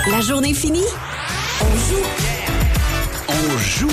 La journée finie, on joue. On joue.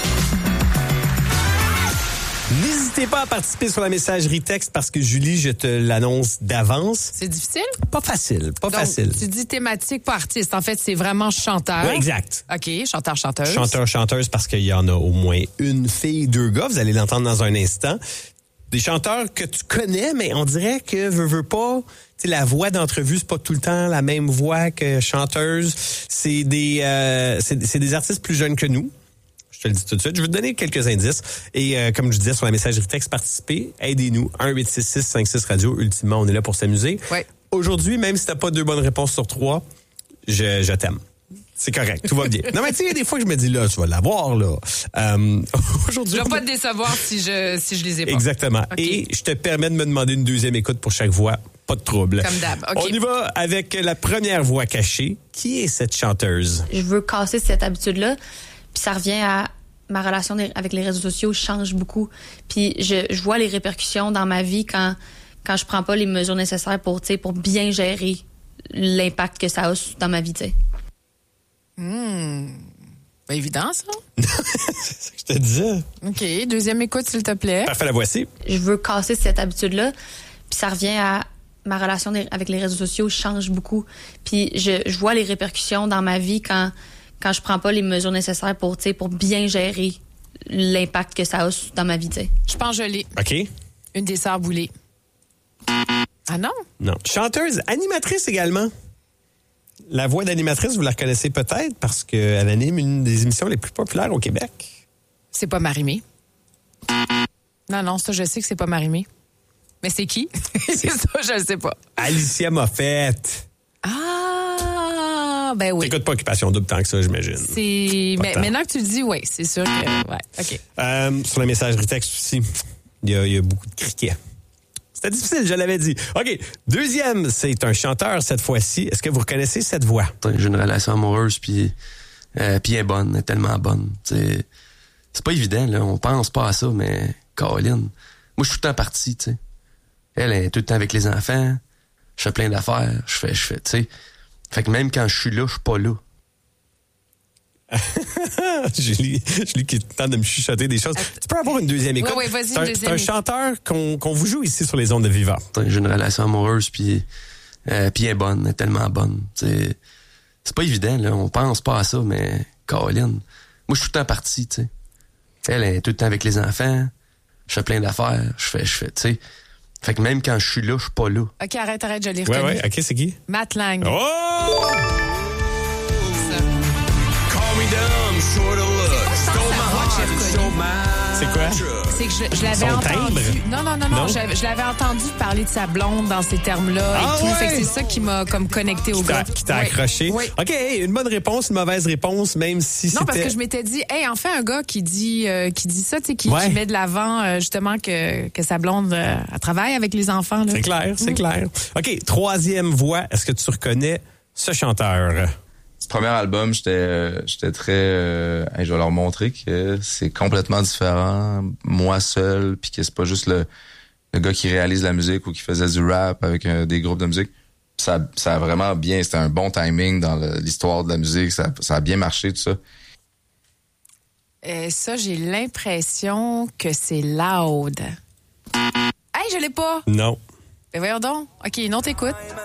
N'hésitez pas à participer sur la messagerie texte parce que Julie, je te l'annonce d'avance. C'est difficile? Pas facile, pas Donc, facile. Tu dis thématique, pas artiste. En fait, c'est vraiment chanteur. Ouais, exact. OK, chanteur-chanteuse. Chanteur-chanteuse parce qu'il y en a au moins une fille, deux gars. Vous allez l'entendre dans un instant. Des chanteurs que tu connais, mais on dirait que veux pas. Tu sais, la voix d'entrevue, c'est pas tout le temps la même voix que chanteuse. C'est des artistes plus jeunes que nous. Je te le dis tout de suite. Je vais te donner quelques indices. Et comme je disais sur la messagerie texte, participez. Aidez-nous. 1-866-56-Radio. Ultimement, on est là pour s'amuser. Ouais. Aujourd'hui, même si t'as pas 2 bonnes réponses sur 3, je t'aime. C'est correct. Tout va bien. Non, mais tu sais, il y a des fois que je me dis, là, tu vas l'avoir, là. Aujourd'hui. Je vais pas te décevoir si je les ai pas. Exactement. Okay. Et je te permets de me demander une deuxième écoute pour chaque voix. Pas de trouble. Comme d'hab. OK. On y va avec la première voix cachée. Qui est cette chanteuse? Je veux casser cette habitude-là. Puis ça revient à ma relation avec les réseaux sociaux change beaucoup. Puis je vois les répercussions dans ma vie quand je prends pas les mesures nécessaires pour bien gérer l'impact que ça a dans ma vie, tu sais. Pas évident, ça. C'est ce que je te disais. OK. Deuxième écoute, s'il te plaît. Parfait, la voici. Je veux casser cette habitude-là. Puis ça revient à ma relation avec les réseaux sociaux change beaucoup. Puis je vois les répercussions dans ma vie quand je prends pas les mesures nécessaires pour bien gérer l'impact que ça a dans ma vie, tu sais. Je pense que je l'ai. OK. Une des sœurs Boulay. Ah non? Non. Chanteuse, animatrice également. La voix d'animatrice, vous la reconnaissez peut-être parce qu'elle anime une des émissions les plus populaires au Québec. C'est pas Marie-Mé. Non, ça, je sais que c'est pas Marie-Mé. Mais c'est qui? C'est ça, je le sais pas. Alicia Moffett. Ah, ben oui. T'écoutes pas Occupation Double tant que ça, j'imagine. C'est... Mais maintenant que tu le dis, oui, c'est sûr que... Ouais, OK. Sur la messagerie texte aussi, il y a beaucoup de criquets. C'était difficile, je l'avais dit. OK, deuxième, c'est un chanteur cette fois-ci. Est-ce que vous reconnaissez cette voix? J'ai une relation amoureuse, puis elle est bonne, elle est tellement bonne. C'est pas évident, là. On pense pas à ça, mais Caroline, moi, je suis tout le temps parti, tu sais. Elle est tout le temps avec les enfants. Je fais plein d'affaires. Je fais, tu sais. Fait que même quand je suis là, je suis pas là. Julie qui tente de me chuchoter des choses. Tu peux avoir une deuxième écoute. Oui, vas-y, c'est un chanteur qu'on vous joue ici sur les ondes de Viva. J'ai une relation amoureuse, puis elle est bonne, elle est tellement bonne. C'est pas évident, là. On pense pas à ça, mais Caroline, moi, je suis tout le temps parti, tu sais. Elle est tout le temps avec les enfants. Je fais plein d'affaires. Je fais, tu sais. Fait que même quand je suis là, je suis pas là. OK, arrête, je l'ai reconnu. Ouais, OK, c'est qui? Matt Lang. Oh! Call me dumb, sort of look. Stole my heart and stole my... C'est quoi? C'est que je l'avais Son entendu. timbre? Non. Je l'avais entendu parler de sa blonde dans ces termes-là et tout. Ouais. Fait que c'est ça qui m'a comme connecté au gars. Qui t'a accroché. Oui. OK, une bonne réponse, une mauvaise réponse, même si c'était... Non, parce que je m'étais dit, enfin un gars qui dit ça, tu sais, qui met de l'avant justement que sa blonde elle travaille avec les enfants. Là. C'est clair, c'est clair. OK, troisième voix. Est-ce que tu reconnais ce chanteur? Ce premier album, j'étais très... je vais leur montrer que c'est complètement différent, moi seul, puis que c'est pas juste le gars qui réalise la musique ou qui faisait du rap avec des groupes de musique. Ça a vraiment bien... C'était un bon timing dans l'histoire de la musique. Ça a bien marché, tout ça. Ça, j'ai l'impression que c'est Loud. Hey, je l'ai pas! Non. Mais voyons donc. OK, non, t'écoutes.